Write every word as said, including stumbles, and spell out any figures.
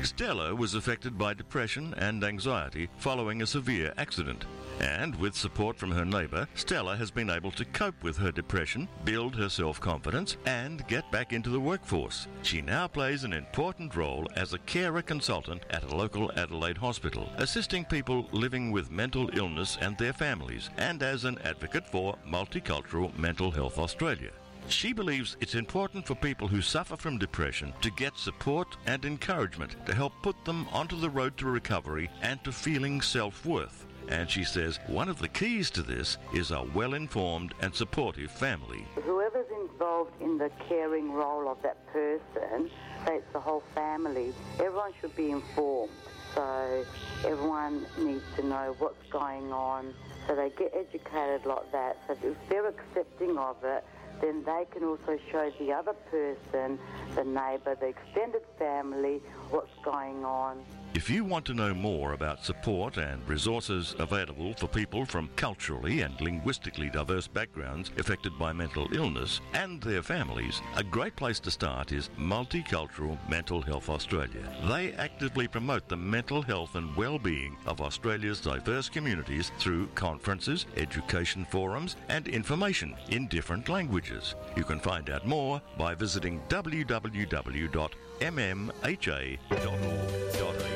Stella was affected by depression and anxiety following a severe accident. And with support from her neighbour, Stella has been able to cope with her depression, build her self-confidence, and get back into the workforce. She now plays an important role as a carer consultant at a local Adelaide hospital, assisting people living with mental illness and their families, and as an advocate for Multicultural Mental Health Australia. She believes it's important for people who suffer from depression to get support and encouragement to help put them onto the road to recovery and to feeling self-worth. And she says one of the keys to this is a well-informed and supportive family. Whoever's involved in the caring role of that person, say it's the whole family, everyone should be informed. So everyone needs to know what's going on, so they get educated like that. So if they're accepting of it, then they can also show the other person, the neighbour, the extended family, what's going on. If you want to know more about support and resources available for people from culturally and linguistically diverse backgrounds affected by mental illness and their families, a great place to start is Multicultural Mental Health Australia. They actively promote the mental health and well-being of Australia's diverse communities through conferences, education forums, and information in different languages. You can find out more by visiting w w w dot m m h a dot org dot a u.